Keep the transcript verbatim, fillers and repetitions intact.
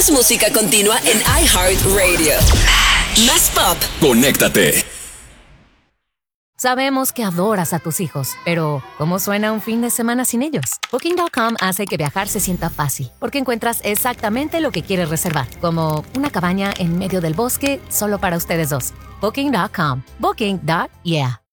Más música continua en iHeartRadio. Más pop. Conéctate. Sabemos que adoras a tus hijos, pero ¿cómo suena un fin de semana sin ellos? Booking punto com hace que viajar se sienta fácil, porque encuentras exactamente lo que quieres reservar, como una cabaña en medio del bosque solo para ustedes dos. Booking punto com. Booking. Yeah.